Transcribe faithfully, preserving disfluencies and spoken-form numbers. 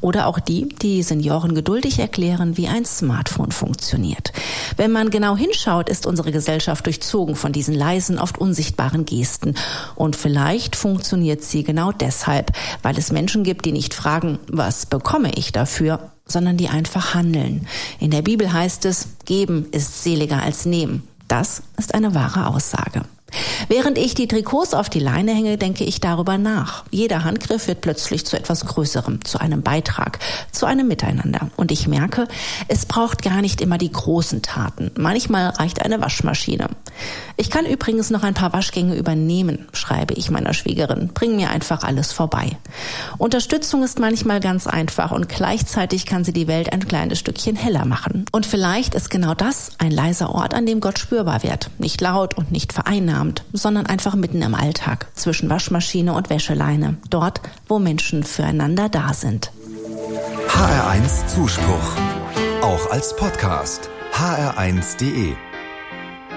Oder auch die, die Senioren geduldig erklären, wie ein Smartphone funktioniert. Wenn man genau hinschaut, ist unsere Gesellschaft durchzogen von diesen leisen, oft unsichtbaren Gesten. Und vielleicht funktioniert sie genau deshalb, weil es Menschen gibt, die nicht fragen, was bekomme ich dafür, sondern die einfach handeln. In der Bibel heißt es, geben ist seliger als nehmen. Das ist eine wahre Aussage. Während ich die Trikots auf die Leine hänge, denke ich darüber nach. Jeder Handgriff wird plötzlich zu etwas Größerem, zu einem Beitrag, zu einem Miteinander. Und ich merke, es braucht gar nicht immer die großen Taten. Manchmal reicht eine Waschmaschine. Ich kann übrigens noch ein paar Waschgänge übernehmen, schreibe ich meiner Schwägerin. Bring mir einfach alles vorbei. Unterstützung ist manchmal ganz einfach und gleichzeitig kann sie die Welt ein kleines Stückchen heller machen. Und vielleicht ist genau das ein leiser Ort, an dem Gott spürbar wird. Nicht laut und nicht vereinnahmt, sondern einfach mitten im Alltag, zwischen Waschmaschine und Wäscheleine, dort, wo Menschen füreinander da sind. H R eins Zuspruch, auch als Podcast, h r eins punkt d e.